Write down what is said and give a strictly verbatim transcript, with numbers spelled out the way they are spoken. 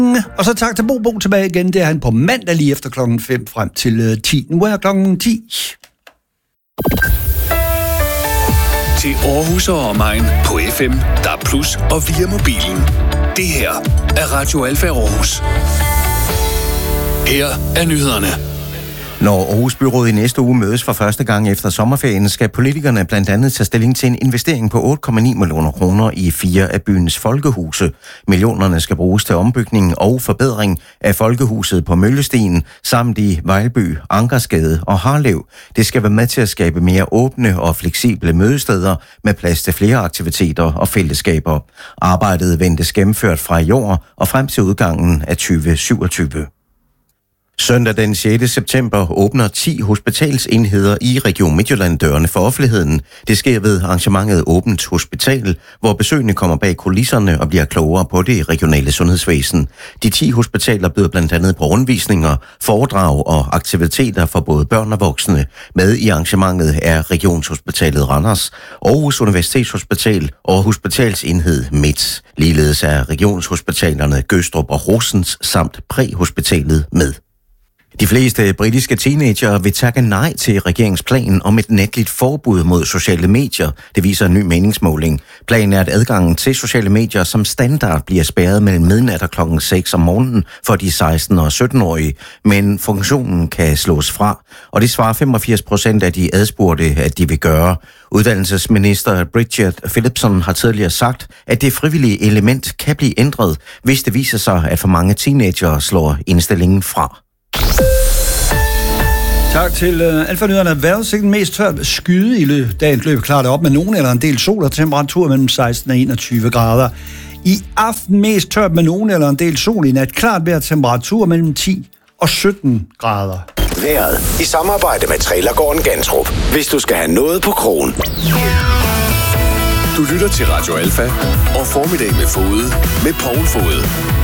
Og så tak til Bo Bo tilbage igen. Det er han på mandag lige efter klokken fem frem til ti. Nu er klokken ti. Til Aarhus og omegn på F M, D A B plus, og via mobilen. Det her er Radio Alfa Aarhus. Her er nyhederne. Når Aarhus Byråd i næste uge mødes for første gang efter sommerferien, skal politikerne blandt andet tage stilling til en investering på otte komma ni millioner kroner i fire af byens folkehuse. Millionerne skal bruges til ombygning og forbedring af folkehuset på Møllestien, samt i Vejlby, Ankersgade og Harlev. Det skal være med til at skabe mere åbne og fleksible mødesteder med plads til flere aktiviteter og fællesskaber. Arbejdet ventes gennemført fra i år og frem til udgangen af tyve syvogtyve. Søndag den sjette september åbner ti hospitalsenheder i Region Midtjylland dørene for offentligheden. Det sker ved arrangementet Åbent Hospital, hvor besøgende kommer bag kulisserne og bliver klogere på det regionale sundhedsvæsen. De ti hospitaler byder blandt andet på rundvisninger, foredrag og aktiviteter for både børn og voksne. Med i arrangementet er Regionshospitalet Randers, Aarhus Universitetshospital og Hospitalsenhed Midt. Ligeledes er regionshospitalerne Gødstrup og Rosens samt Præhospitalet med. De fleste britiske teenager vil takke nej til regeringsplanen om et netligt forbud mod sociale medier. Det viser en ny meningsmåling. Planen er, at adgangen til sociale medier som standard bliver spærret mellem midnat og klokken seks om morgenen for de seksten- og sytten-årige, men funktionen kan slås fra, og det svarer femogfirs procent af de adspurgte, at de vil gøre. Uddannelsesminister Bridget Phillipson har tidligere sagt, at det frivillige element kan blive ændret, hvis det viser sig, at for mange teenager slår indstillingen fra. Tak til uh, Alfa-nyhederne. Vejrudsigten mest tørt skyde i løb. Dagens løb klarer det op med nogen eller en del sol og temperatur mellem seksten og enogtyve grader. I aften mest tørt med nogen eller en del sol. I nat klart vejr, temperatur mellem ti og sytten grader. Vejret i samarbejde med Trailergården Gantrup. Hvis du skal have noget på krogen. Du lytter til Radio Alfa og Formiddag med Fode med Poul Fode.